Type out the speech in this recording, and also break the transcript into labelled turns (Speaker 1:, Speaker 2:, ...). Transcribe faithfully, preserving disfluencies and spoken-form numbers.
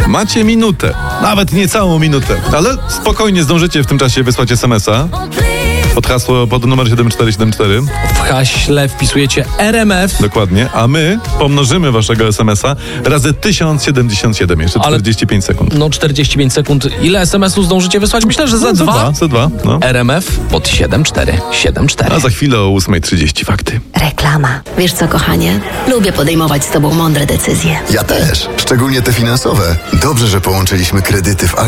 Speaker 1: Macie minutę, nawet nie całą minutę, ale spokojnie zdążycie w tym czasie wysłać es em es a pod hasło, pod numer siedem cztery siedem cztery.
Speaker 2: W haśle wpisujecie R M F.
Speaker 1: Dokładnie, a my pomnożymy waszego es em es a razy tysiąc siedemdziesiąt siedem, jeszcze
Speaker 2: Ale-
Speaker 1: czterdzieści pięć sekund.
Speaker 2: No czterdzieści pięć sekund. Ile es em esów zdążycie wysłać? Myślę, że za
Speaker 1: No, za
Speaker 2: dwa.
Speaker 1: dwa, za dwa, no.
Speaker 2: R M F pod siedem cztery siedem cztery.
Speaker 1: A za chwilę o ósma trzydzieści fakty.
Speaker 3: Reklama. Wiesz co, kochanie? Lubię podejmować z tobą mądre decyzje.
Speaker 4: Ja też, szczególnie te finansowe. Dobrze, że połączyliśmy kredyty w